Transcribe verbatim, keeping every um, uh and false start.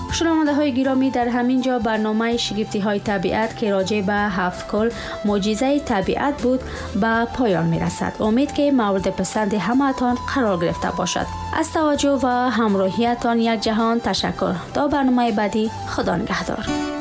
شنونده های گرامی، در همین جا برنامه شگفتی های طبیعت که راجع به هفت کل معجزه طبیعت بود به پایان می رسد. امید که مورد پسند همه‌تان قرار گرفته باشد. از توجه و همراهیتان یک جهان تشکر. تا برنامه بعدی، خدا نگهدار.